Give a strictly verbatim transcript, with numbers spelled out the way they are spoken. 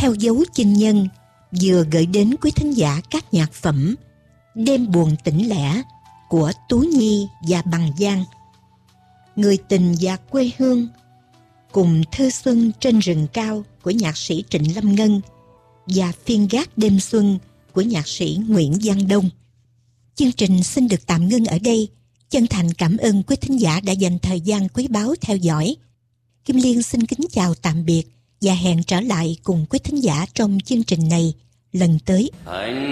Theo dấu chinh nhân vừa gửi đến quý thính giả các nhạc phẩm Đêm buồn tĩnh lẻ của Tú Nhi và Bằng Giang, Người tình và quê hương cùng Thơ xuân trên rừng cao của nhạc sĩ Trịnh Lâm Ngân và Phiên gác đêm xuân của nhạc sĩ Nguyễn Văn Đông. Chương trình xin được tạm ngưng ở đây. Chân thành cảm ơn quý thính giả đã dành thời gian quý báu theo dõi. Kim Liên xin kính chào tạm biệt và hẹn trở lại cùng quý thính giả trong chương trình này lần tới.